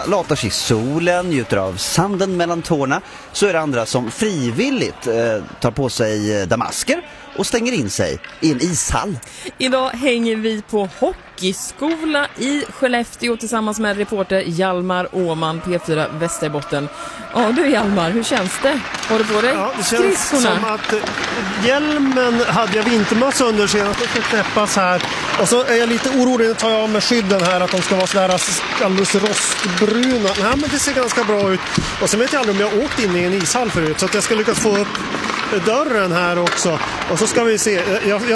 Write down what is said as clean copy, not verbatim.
latar sig i solen, njuter av sanden mellan tårna. Så är det andra som frivilligt tar på sig damasker och stänger in sig i en ishall. Idag hänger vi på hockeyskola i Skellefteå tillsammans med reporter Hjalmar Åman, P4 Västerbotten. Ja du Hjalmar, hur känns det? Har du på dig skridskorna? Det känns som att hjälmen hade jag vintermössa under senast och ska knäppas här. Och så är jag lite orolig, att tar jag av med skydden här, att de ska vara sådär alldeles rostbruna. Nej, men det ser ganska bra ut. Och så vet jag aldrig om jag åkt in i en ishall förut, så att jag ska lyckas få upp dörren här också. Och så ska vi se, jag